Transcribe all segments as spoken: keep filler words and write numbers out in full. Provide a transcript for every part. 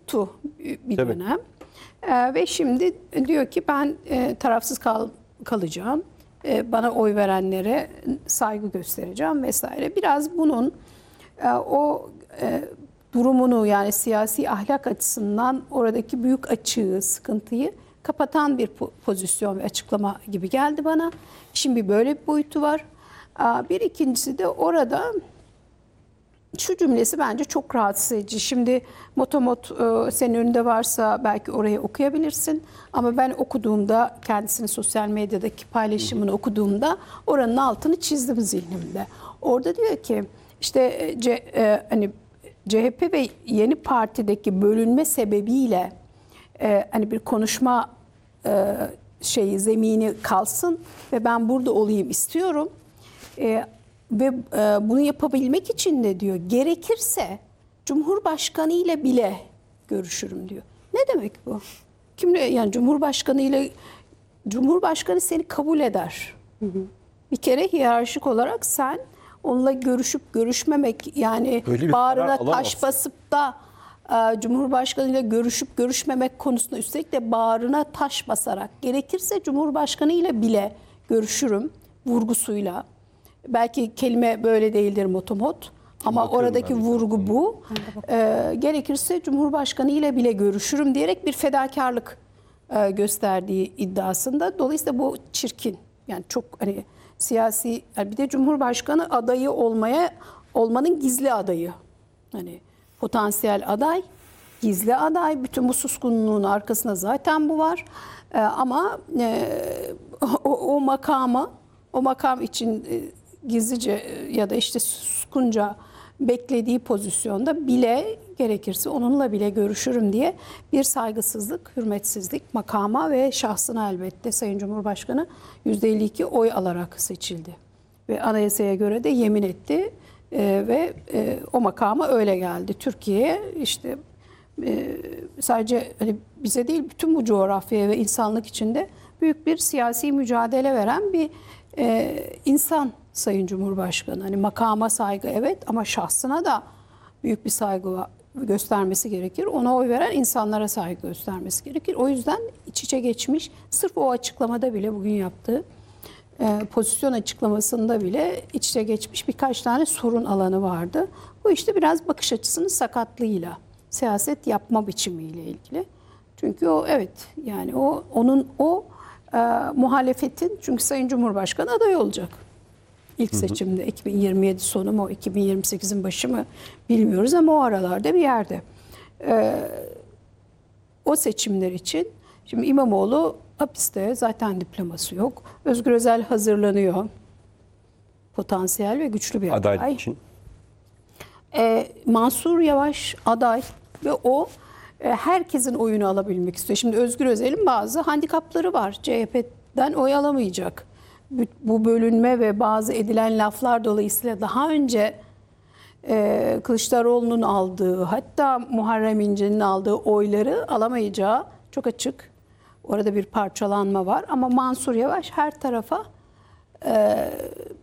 tuttu bir Tabii. dönem. E, ve şimdi diyor ki ben e, tarafsız kal, kalacağım. E, bana oy verenlere saygı göstereceğim vesaire. Biraz bunun e, o e, durumunu, yani siyasi ahlak açısından oradaki büyük açığı, sıkıntıyı kapatan bir po- pozisyon ve açıklama gibi geldi bana. Şimdi böyle bir boyutu var. Aa, Bir ikincisi de orada şu cümlesi bence çok rahatsız edici. Şimdi motomot e, senin önünde varsa belki orayı okuyabilirsin. Ama ben okuduğumda, kendisinin sosyal medyadaki paylaşımını okuduğumda oranın altını çizdim zihnimde. Orada diyor ki işte e, C, e, hani C H P ve yeni partideki bölünme sebebiyle e, hani bir konuşma e, şeyi zemini kalsın ve ben burada olayım istiyorum. E, ve e, bunu yapabilmek için de diyor gerekirse Cumhurbaşkanı ile bile görüşürüm diyor. Ne demek bu? Kimle, yani Cumhurbaşkanı ile Cumhurbaşkanı seni kabul eder. Hı hı. Bir kere hiyerarşik olarak sen onunla görüşüp görüşmemek, yani bağrına taş basıp da e, Cumhurbaşkanı ile görüşüp görüşmemek konusunda, üstelik de bağrına taş basarak gerekirse Cumhurbaşkanı ile bile görüşürüm vurgusuyla. Belki kelime böyle değildir motomot ama Bakıyorum oradaki vurgu bu. E, gerekirse Cumhurbaşkanı ile bile görüşürüm diyerek bir fedakarlık e, gösterdiği iddiasında. Dolayısıyla bu çirkin. Yani çok hani siyasi, yani bir de Cumhurbaşkanı adayı olmaya olmanın gizli adayı. Hani potansiyel aday, gizli aday. Bütün bu suskunluğun arkasında zaten bu var. E, ama e, o, o makamı, o makam için e, gizlice e, ya da işte suskunca beklediği pozisyonda bile gerekirse onunla bile görüşürüm diye bir saygısızlık, hürmetsizlik makama ve şahsına elbette Sayın Cumhurbaşkanı yüzde elli iki oy alarak seçildi. Ve anayasaya göre de yemin etti e, ve e, o makama öyle geldi. Türkiye'ye işte e, sadece hani bize değil bütün bu coğrafyaya ve insanlık içinde büyük bir siyasi mücadele veren bir e, insan Sayın Cumhurbaşkanı. Hani makama saygı evet ama şahsına da büyük bir saygı göstermesi gerekir. Ona oy veren insanlara saygı göstermesi gerekir. O yüzden iç içe geçmiş, sırf o açıklamada bile, bugün yaptığı e, pozisyon açıklamasında bile iç içe geçmiş birkaç tane sorun alanı vardı. Bu işte biraz bakış açısının sakatlığıyla, siyaset yapma biçimiyle ilgili. Çünkü o evet yani o onun o e, muhalefetin, çünkü Sayın Cumhurbaşkanı aday olacak. İlk seçimde iki bin yirmi yedi sonu mu, iki bin yirmi sekizin başı mı bilmiyoruz ama o aralarda bir yerde. Ee, o seçimler için şimdi İmamoğlu hapiste, zaten diploması yok. Özgür Özel hazırlanıyor. Potansiyel ve güçlü bir aday. Adaylık için. Ee, Mansur Yavaş aday ve o e, herkesin oyunu alabilmek istiyor. Şimdi Özgür Özel'in bazı handikapları var. C H P'den oy alamayacak. Bu bölünme ve bazı edilen laflar dolayısıyla daha önce e, Kılıçdaroğlu'nun aldığı, hatta Muharrem İnce'nin aldığı oyları alamayacağı çok açık. Orada bir parçalanma var ama Mansur Yavaş her tarafa e,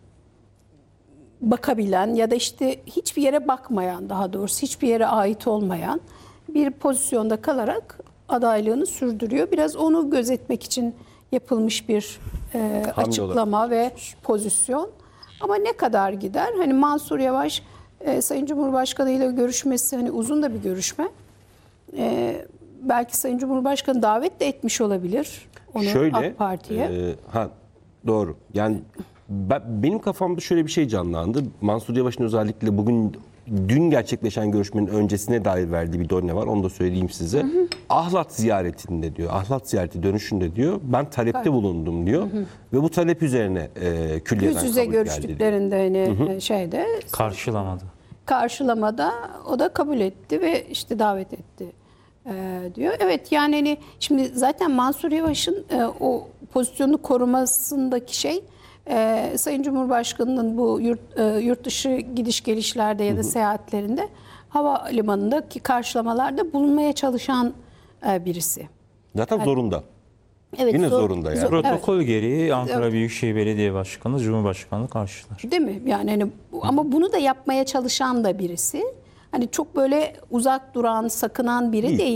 bakabilen ya da işte hiçbir yere bakmayan, daha doğrusu hiçbir yere ait olmayan bir pozisyonda kalarak adaylığını sürdürüyor. Biraz onu gözetmek için yapılmış bir e, açıklama olarak ve pozisyon. Ama ne kadar gider? Hani Mansur Yavaş e, Sayın Cumhurbaşkanı ile görüşmesi, hani uzun da bir görüşme. E, belki Sayın Cumhurbaşkanı davet de etmiş olabilir onu Şöyle, AK Parti'ye. E, ha doğru. Yani ben, benim kafamda şöyle bir şey canlandı. Mansur Yavaş'ın özellikle bugün dün gerçekleşen görüşmenin öncesine dair verdiği bir done var. Onu da söyleyeyim size. Hı hı. Ahlat ziyaretinde diyor. Ahlat ziyareti dönüşünde diyor. Ben talepte evet. bulundum diyor. Hı hı. Ve bu talep üzerine e, külliyeden yüz yüze görüştüklerinde hani hı hı. şeyde karşılamadı. Karşılamada o da kabul etti ve işte davet etti e, diyor. Evet yani hani şimdi zaten Mansur Yavaş'ın e, o pozisyonu korumasındaki şey Ee, Sayın Cumhurbaşkanı'nın bu yurt, e, yurt dışı gidiş gelişlerde ya da hı hı. seyahatlerinde havalimanındaki karşılamalarda bulunmaya çalışan e, birisi. Zaten yani, zorunda. Evet, Yine zor, zorunda yani. Zor, Protokol evet. gereği Ankara evet. Büyükşehir Belediye Başkanı Cumhurbaşkanı karşılar. Değil mi? Yani hani, ama bunu da yapmaya çalışan da birisi. Hani çok böyle uzak duran, sakınan biri değil. değil.